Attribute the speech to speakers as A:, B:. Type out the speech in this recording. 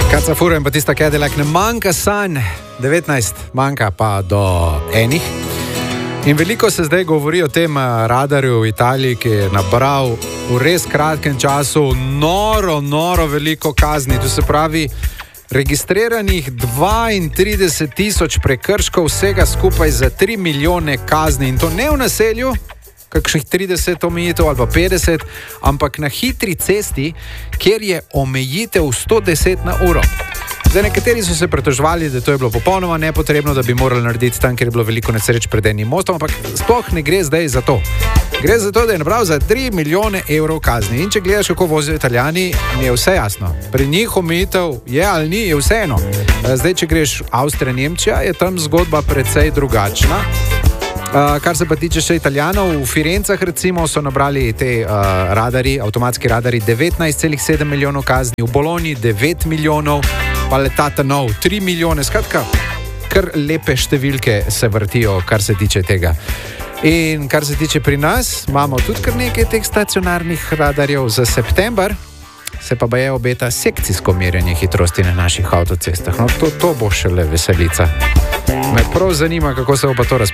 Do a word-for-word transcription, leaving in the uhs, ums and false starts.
A: Kaca fura in pa tista Cadillac, ne manjka sanj, devetnajst, manjka pa do enih. In veliko se zdaj govori o tem radarju v Italiji, ki je nabral v res kratkem času noro, noro veliko kazni. To se pravi, registriranih dvaintrideset tisoč prekrškov, vsega skupaj za tri milijone kazni. In to ne v naselju, kakšnih trideset omejitev ali pa petdeset, ampak na hitri cesti, kjer je omejitev sto deset na uro. Zdaj, nekateri so se pritoževali, da to je bilo popolnoma nepotrebno, da bi morali narediti tam, kjer je bilo veliko nesreč pred enim mostom, ampak sploh ne gre zdaj za to. Gre za to, da je nabral za tri milijone evrov kazni. In če gledaš, kako vozijo Italijani, mi je vse jasno. Pri njih omejitev je ali ni, je vseeno. Zdaj, če greš Avstrija, Nemčija, je tam zgodba precej drugačna. Uh, kar se pa tiče še Italijanov, v Firencah recimo so nabrali te uh, radari, avtomatski radari devetnajst celih sedem milijonov kazni, v Bologni devet milijonov, pa letata nov tri milijone, skratka, kar lepe številke se vrtijo, kar se tiče tega. In kar se tiče pri nas, imamo tudi kar nekaj teh stacionarnih radarjev za september, se pa baje obeta sekcijsko merjenje hitrosti na naših avtocestah. No, to, to bo šele veselica. Me prav zanima, kako se bo pa to razpravljalo.